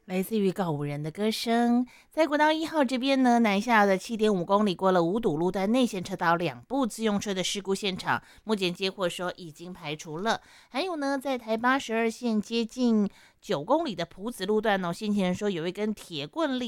来自于告五人的歌声。在国道1号这边呢，南下的7.5公里过了五堵路段内线车道2部自用车的事故现场，目前接获说已经排除了。还有呢，在台82线接近9公里的埔子路段哦，先前说有一根铁棍立